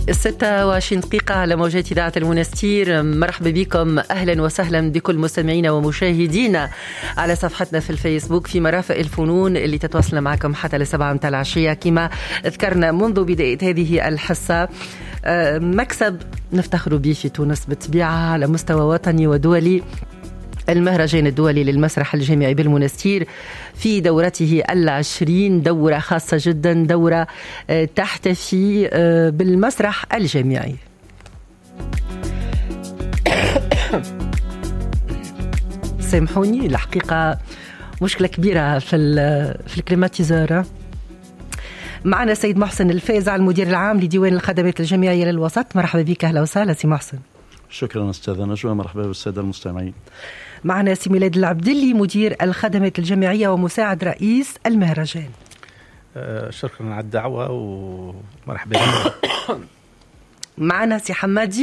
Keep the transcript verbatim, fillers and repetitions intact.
الستة وعشرين دقيقة على موجات إذاعة المنستير. مرحبا بكم، أهلا وسهلا بكل مستمعينا ومشاهدينا على صفحتنا في الفيسبوك في مرافق الفنون اللي تتواصل معكم حتى لسبعة متاع العشية. كما ذكرنا منذ بداية هذه الحصة، مكسب نفتخر به في تونس بالطبيعة على مستوى وطني ودولي. المهرجان الدولي للمسرح الجامعي بالمنستير في دورته العشرين، دورة خاصة جدا، دورة تحتفي بالمسرح الجامعي. سامحوني، الحقيقة مشكلة كبيرة في في الكليماتيزور. معنا سيد محسن الفازع، المدير العام لديوان الخدمات الجامعية للوسط. مرحبا بك، أهلا وسهلا سي محسن. شكرا أستاذة نجوى، مرحبا بالسادة المستمعين. معنا سي ميلاد العبدلي، مدير الخدمات الجامعية ومساعد رئيس المهرجان. أه شكرا على الدعوة ومرحبا. معنا سي حمادي